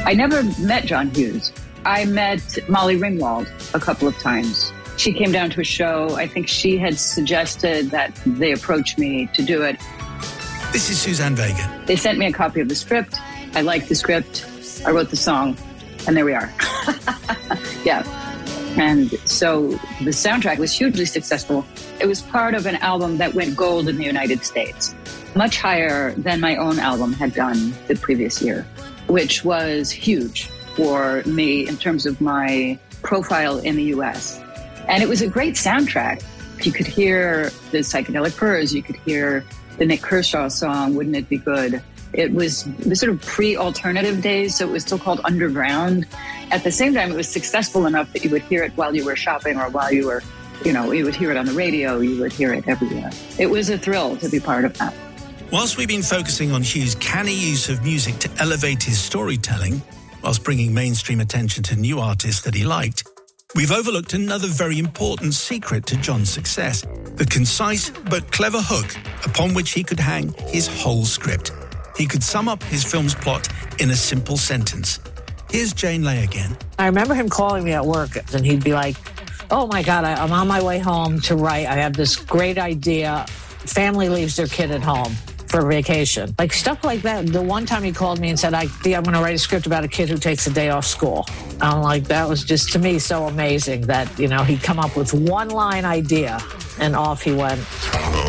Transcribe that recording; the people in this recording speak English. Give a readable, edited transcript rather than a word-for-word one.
I never met John Hughes. I met Molly Ringwald a couple of times. She came down to a show. I think she had suggested that they approach me to do it. This is Suzanne Vega. They sent me a copy of the script. I liked the script. I wrote the song, and there we are. Yeah. And so the soundtrack was hugely successful. It was part of an album that went gold in the United States, much higher than my own album had done the previous year, which was huge for me in terms of my profile in the US. And it was a great soundtrack. You could hear the Psychedelic Furs, you could hear the Nick Kershaw song, Wouldn't It Be Good? It was the sort of pre-alternative days, so it was still called underground. At the same time, it was successful enough that you would hear it while you were shopping or while you were, you would hear it on the radio, you would hear it everywhere. It was a thrill to be part of that. Whilst we've been focusing on Hughes' canny use of music to elevate his storytelling, whilst bringing mainstream attention to new artists that he liked, we've overlooked another very important secret to John's success, the concise but clever hook upon which he could hang his whole script. He could sum up his film's plot in a simple sentence. Here's Jane Lay again. I remember him calling me at work, and he'd be like, oh my God, I'm on my way home to write. I have this great idea. Family leaves their kid at home for vacation. Like stuff like that. The one time he called me and said, I'm going to write a script about a kid who takes a day off school. I'm like, that was just, to me, so amazing that, he'd come up with one line idea and off he went.